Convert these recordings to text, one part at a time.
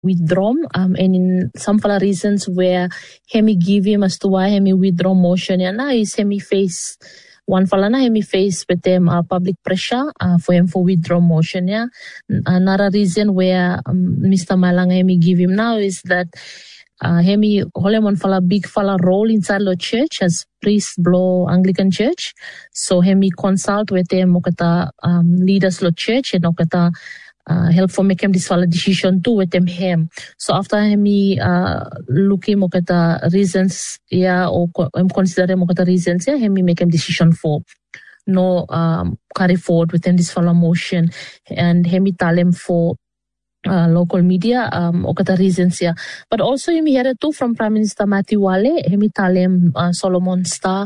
withdrawn. And in some of the reasons where hemi give him as to why hemi withdraw motion, is hemi face one falana hemi face with them public pressure for him for withdraw motion. Another reason where Mr. Malanga hemi give him now is that hemi holemon fala big fala role inside the church as priest below Anglican Church. So hemi consult with them okata leaders lo church and okata help for make him this fala decision too with them him. So after hemi looking okata reasons or consider okata reasons hemi make him decision for no carry forward within this fala motion and hemi tell him for local media okata reasons but also hemi heard too from Prime Minister Matthew Wale hemi tell him Solomon Star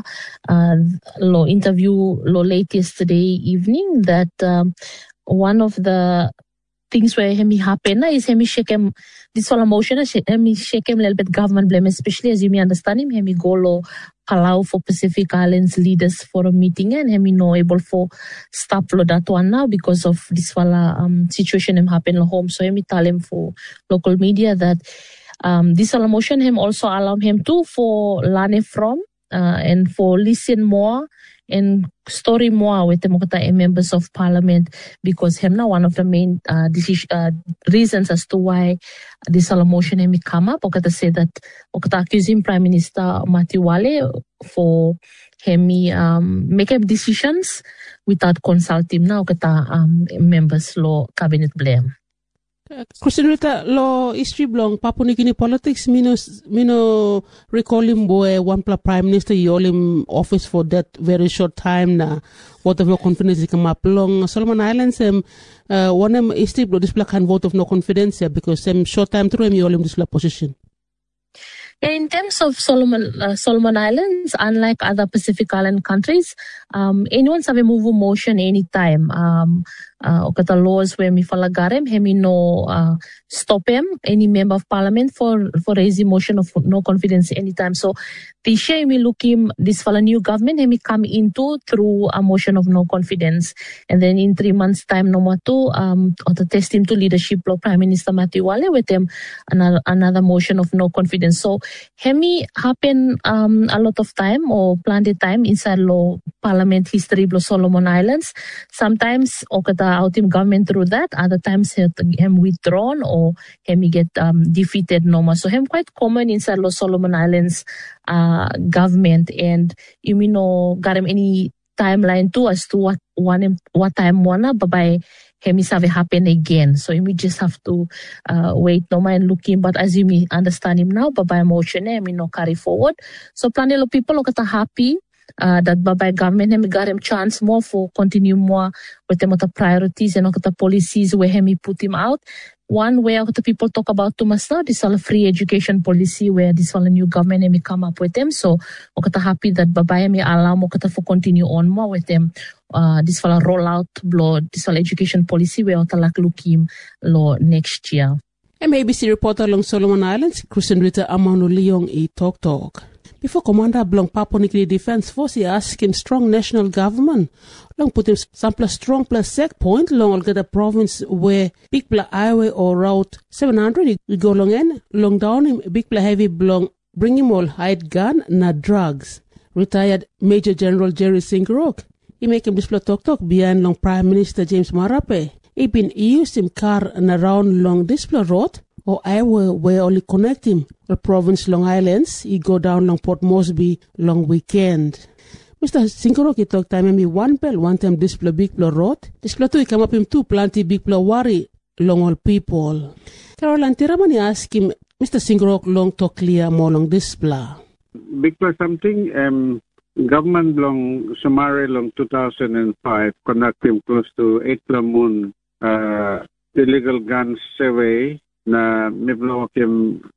lo interview lo late yesterday evening that one of the things where hemi happen is hemi shake him this whole motion hemi shake him a little bit government blame, especially as you may understand him hemi go lo Palau for Pacific Islands leaders for a meeting and hemi no able for stop lo that one now because of this whole situation him happen lo home. So hemi tell him for local media that this whole motion him also allow him too for learn from and for listen more and story more with the members of parliament because him now one of the main reasons as to why this whole motion him come up okata say that okata accusing Prime Minister Matthew Wale for him make up decisions without consulting now okata members law cabinet blame. Christian Rita, lo history belong Papua New Guinea politics mino recall him boy one Prime Minister you all him office for that very short time na whatever confidence he come up long Solomon Islands one history blow display can vote of no confidence because short time through him you all him display position. In terms of Solomon Islands, unlike other Pacific Island countries, anyone's have a move motion anytime. Okata laws where mi falagarem, hemi no stop him, any member of parliament for raising motion of no confidence anytime. So the shame we look him this fala new government hemi come into through a motion of no confidence. And then in 3 months time number two, or to test him to leadership law Prime Minister Matthew Wale with him another motion of no confidence. So hemi happen a lot of time or plenty time inside law parliament history of Solomon Islands. Sometimes okata out him government through that, other times him withdrawn or him get defeated no more. So him quite common inside law Solomon Islands government and you know got him any timeline too as to what time wanna by him is have happen again. So we just have to wait no mind looking. But as you may understand him now, by motion him no carry forward. So plenty of people look at happy that by government him got him chance more for continue more with them the priorities and the policies where him put him out. One way the people talk about too much now, this all free education policy where this all new government may come up with them. So okata happy that babaya may allow okata for continue on more with them. This all roll out blow this all education policy where otalak looking law next year. MABC reporter along Solomon Islands, Christian Rita Amano Leong Talk. Before Commander Blong Papua New Guinea Defense Force, he asked him strong national government. Long put him sample strong plus set point long all get a province where big pla highway or route 700 we go long in long down him big pla heavy blong bring him all hide gun na drugs. Retired Major General Jerry Singrok. He make him display talk behind long Prime Minister James Marape. He been used him car and around long display road. Or highway where only connect him the province Long Islands, he go down long Port Moresby long weekend. Mr. Sinkaroki talk time me one bell one time display big plow road. Display two he come up him two plenty big plow worry long all people. Caroline Tiramani ask him Mr. Sinkarok long talk clear more long display. Big plow something government long Somare long 2005 conduct him close to 8 moon illegal gun survey. Na niblo kim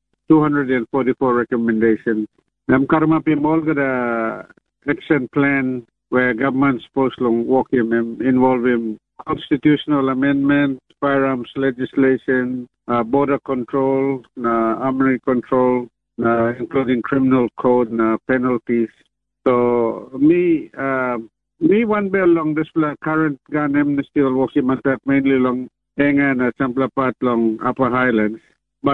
244 recommendations. Nam karma pim all the action plan where government supposed to walk him involve him constitutional amendment, firearms legislation, border control, armory control, including criminal code, penalties. So me one bill long this current gun amnesty will walk him at that mainly long Engan at Samplapat long Upper Highlands.